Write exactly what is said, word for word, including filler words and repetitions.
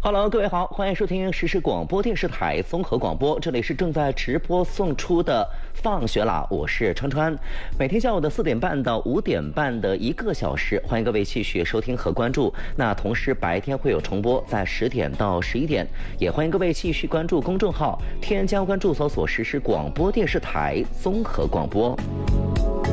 Hello，各位好，欢迎收听实时广播电视台综合广播，这里是正在直播送出的放学啦，我是川川。每天下午的四点半到五点半的一个小时，欢迎各位继续收听和关注。那同时白天会有重播，在十点到十一点，也欢迎各位继续关注公众号，添加关注搜索实时广播电视台综合广播。